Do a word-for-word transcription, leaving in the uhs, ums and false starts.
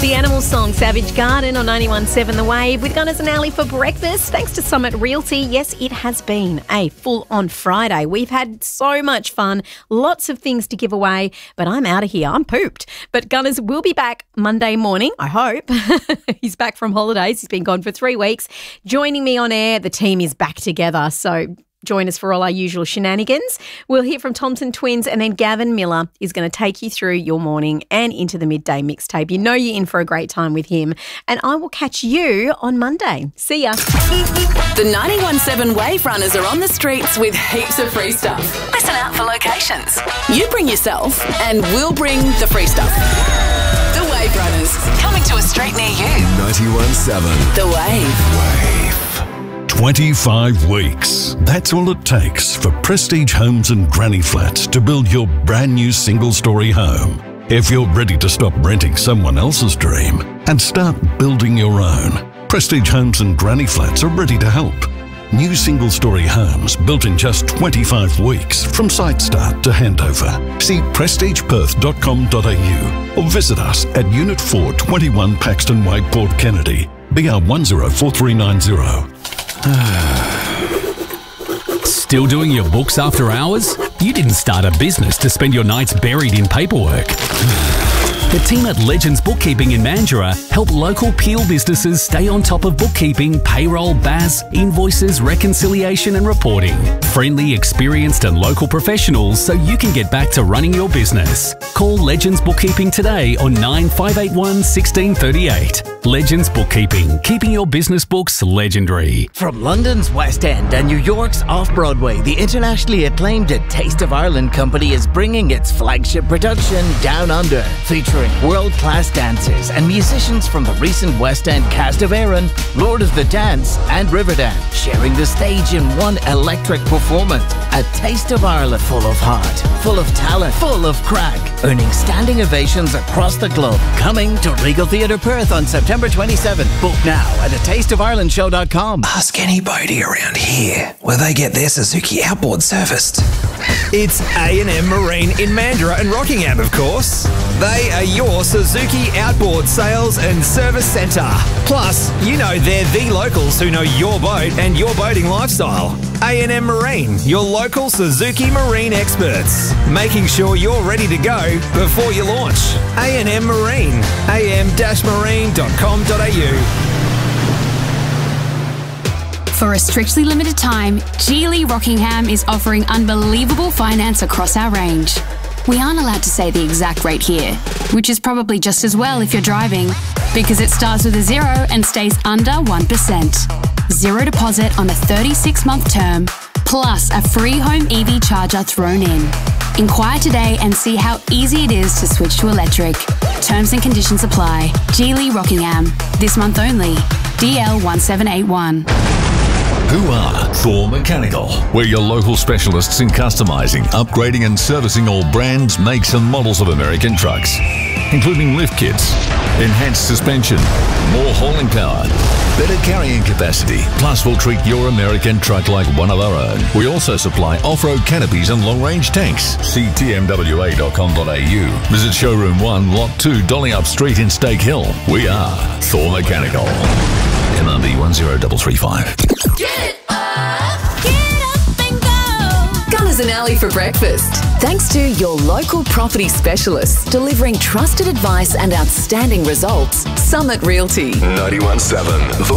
The Animal song Savage Garden on ninety-one point seven The Wave with Gunners and Ali for breakfast. Thanks to Summit Realty. Yes, it has been a full-on Friday. We've had so much fun, lots of things to give away, but I'm out of here. I'm pooped. But Gunners will be back Monday morning, I hope. He's back from holidays. He's been gone for three weeks. Joining me on air, the team is back together, so join us for all our usual shenanigans. We'll hear from Thompson Twins, and then Gavin Miller is going to take you through your morning and into the midday mixtape. You know you're in for a great time with him. And I will catch you on Monday. See ya. The ninety-one point seven Wave Runners are on the streets with heaps of free stuff. Listen out for locations. You bring yourself and we'll bring the free stuff. The Wave Runners, coming to a street near you. ninety-one point seven The Wave. Wave. twenty-five weeks. That's all it takes for Prestige Homes and Granny Flats to build your brand new single-story home. If you're ready to stop renting someone else's dream and start building your own, Prestige Homes and Granny Flats are ready to help. New single-story homes built in just twenty-five weeks from site start to handover. See prestige perth dot com dot a u or visit us at Unit four, twenty-one Paxton Way, Port Kennedy, B R one zero four three nine zero. Still doing your books after hours? You didn't start a business to spend your nights buried in paperwork. The team at Legends Bookkeeping in Mandurah help local Peel businesses stay on top of bookkeeping, payroll, B A S, invoices, reconciliation and reporting. Friendly, experienced and local professionals so you can get back to running your business. Call Legends Bookkeeping today on nine five eight one, one six three eight. Legends Bookkeeping, keeping your business books legendary. From London's West End and New York's Off-Broadway, the internationally acclaimed A Taste of Ireland company is bringing its flagship production Down Under, featuring world-class dancers and musicians from the recent West End cast of Erin, Lord of the Dance and Riverdance, sharing the stage in one electric performance. A Taste of Ireland, full of heart, full of talent, full of crack, earning standing ovations across the globe. Coming to Regal Theatre Perth on September twenty-seventh. Book now at a taste of ireland show dot com. Ask anybody around here where they get their Suzuki outboard serviced. It's A and M Marine in Mandurah and Rockingham, of course. They are your Suzuki outboard sales and service centre. Plus, you know they're the locals who know your boat and your boating lifestyle. A and M Marine, your local Suzuki Marine experts, making sure you're ready to go before you launch. A and M Marine, a m dash marine dot com dot a u. For a strictly limited time, Geely Rockingham is offering unbelievable finance across our range. We aren't allowed to say the exact rate here, which is probably just as well if you're driving, because it starts with a zero and stays under one percent. Zero deposit on a thirty-six month term, plus a free home E V charger thrown in. Inquire today and see how easy it is to switch to electric. Terms and conditions apply. Geely Rockingham. This month only. D L one seven eight one. Who are Thor Mechanical? We're your local specialists in customising, upgrading and servicing all brands, makes and models of American trucks, including lift kits, enhanced suspension, more hauling power, better carrying capacity. Plus, we'll treat your American truck like one of our own. We also supply off-road canopies and long-range tanks. See t m w a dot com dot a u. Visit Showroom one, Lot two, Dollyup Street in Stake Hill. We are Thor Mechanical. M R B one zero three three five. Get up! Get up and go! Gunners and Ali for breakfast. Thanks to your local property specialists delivering trusted advice and outstanding results. Summit Realty. ninety-one point seven The